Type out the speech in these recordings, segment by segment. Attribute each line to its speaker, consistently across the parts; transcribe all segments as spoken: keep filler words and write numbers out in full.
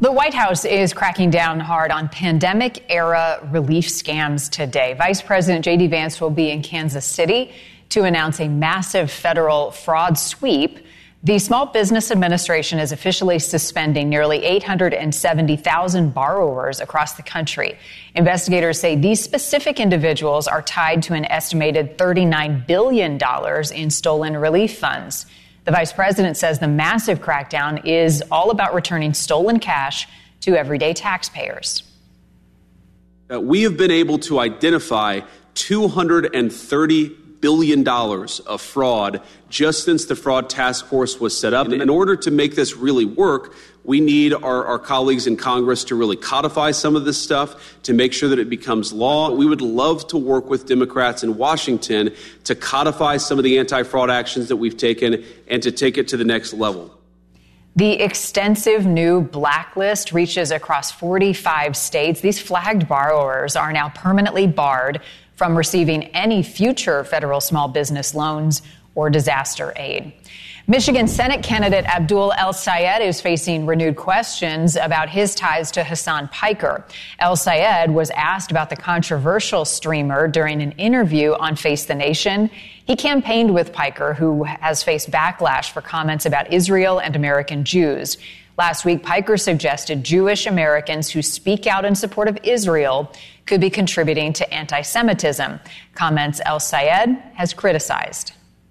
Speaker 1: The White House is cracking down hard on pandemic-era relief scams today. Vice President J D Vance will be in Kansas City to announce a massive federal fraud sweep. The Small Business Administration is officially suspending nearly eight hundred seventy thousand borrowers across the country. Investigators say these specific individuals are tied to an estimated thirty-nine billion dollars in stolen relief funds. The vice president says the massive crackdown is all about returning stolen cash to everyday taxpayers.
Speaker 2: Uh, we have been able to identify two hundred thirty billion dollars of fraud just since the fraud task force was set up. And in order to make this really work, we need our, our colleagues in Congress to really codify some of this stuff to make sure that it becomes law. We would love to work with Democrats in Washington to codify some of the anti-fraud actions that we've taken and to take it to the next level.
Speaker 1: The extensive new blacklist reaches across forty-five states. These flagged borrowers are now permanently barred from receiving any future federal small business loans or disaster aid. Michigan Senate candidate Abdul El-Sayed is facing renewed questions about his ties to Hasan Piker. El-Sayed was asked about the controversial streamer during an interview on Face the Nation. He campaigned with Piker, who has faced backlash for comments about Israel and American Jews. Last week, Piker suggested Jewish Americans who speak out in support of Israel could be contributing to anti-Semitism, comments El-Sayed has criticized.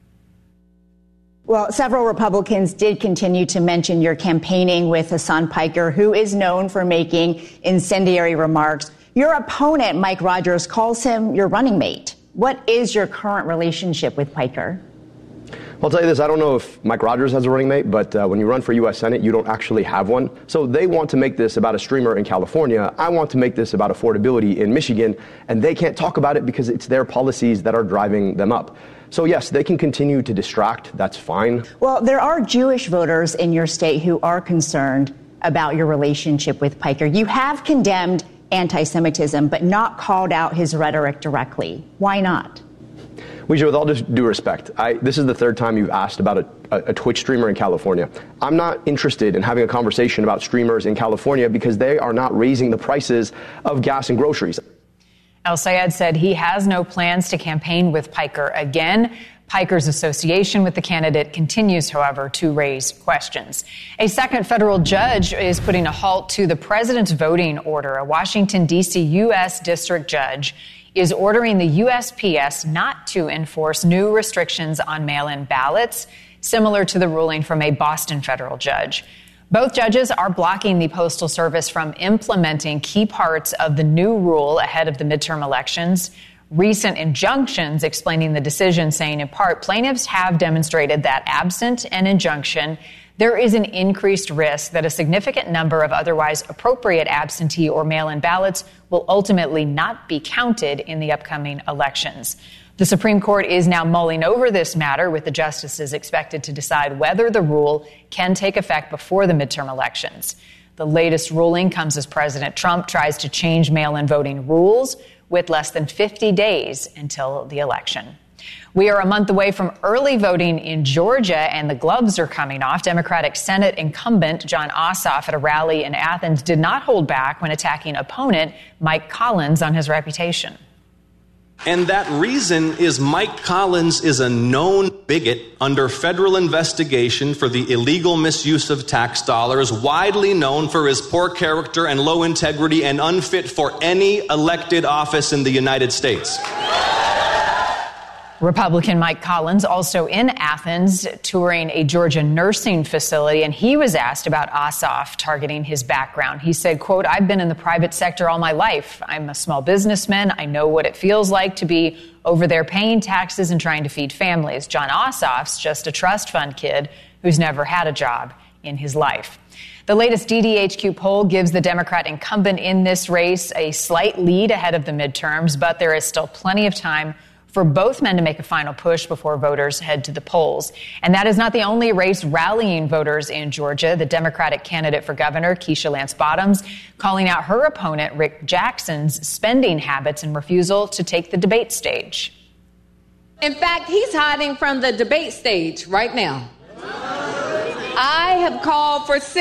Speaker 3: Well, several Republicans did continue to mention your campaigning with Hasan Piker, who is known for making incendiary remarks. Your opponent, Mike Rogers, calls him your running mate. What is your current relationship with Piker?
Speaker 4: I'll tell you this, I don't know if Mike Rogers has a running mate, but uh, when you run for U S Senate, you don't actually have one. So they want to make this about a streamer in California. I want to make this about affordability in Michigan, and they can't talk about it because it's their policies that are driving them up. So yes, they can continue to distract. That's fine.
Speaker 3: Well, there are Jewish voters in your state who are concerned about your relationship with Piker. You have condemned anti-Semitism, but not called out his rhetoric directly. Why not?
Speaker 4: Weijia, with all due respect, I, this is the third time you've asked about a, a, a Twitch streamer in California. I'm not interested in having a conversation about streamers in California because they are not raising the prices of gas and groceries.
Speaker 1: El-Sayed said he has no plans to campaign with Piker again. Piker's association with the candidate continues, however, to raise questions. A second federal judge is putting a halt to the president's voting order. A Washington, D C U S district judge is ordering the U S P S not to enforce new restrictions on mail-in ballots, similar to the ruling from a Boston federal judge. Both judges are blocking the Postal Service from implementing key parts of the new rule ahead of the midterm elections. Recent injunctions explaining the decision saying, in part, plaintiffs have demonstrated that absent an injunction, there is an increased risk that a significant number of otherwise appropriate absentee or mail-in ballots will ultimately not be counted in the upcoming elections. The Supreme Court is now mulling over this matter, with the justices expected to decide whether the rule can take effect before the midterm elections. The latest ruling comes as President Trump tries to change mail-in voting rules with less than fifty days until the election. We are a month away from early voting in Georgia, and the gloves are coming off. Democratic Senate incumbent Jon Ossoff at a rally in Athens did not hold back when attacking opponent Mike Collins on his reputation.
Speaker 5: And that reason is Mike Collins is a known bigot under federal investigation for the illegal misuse of tax dollars, widely known for his poor character and low integrity and unfit for any elected office in the United States.
Speaker 1: Republican Mike Collins also in Athens touring a Georgia nursing facility, and he was asked about Ossoff targeting his background. He said, quote, "I've been in the private sector all my life. I'm a small businessman. I know what it feels like to be over there paying taxes and trying to feed families. Jon Ossoff's just a trust fund kid who's never had a job in his life." The latest D D H Q poll gives the Democrat incumbent in this race a slight lead ahead of the midterms, but there is still plenty of time for both men to make a final push before voters head to the polls. And that is not the only race rallying voters in Georgia. The Democratic candidate for governor, Keisha Lance Bottoms, calling out her opponent, Rick Jackson's spending habits and refusal to take the debate stage.
Speaker 6: In fact, he's hiding from the debate stage right now. I have called for